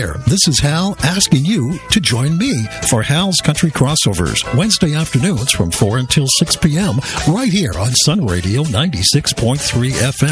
there. This is Hal asking you to join me for Hal's Country Crossovers, Wednesday afternoons from 4 until 6 p.m. right here on Sun Radio 96.3 FM.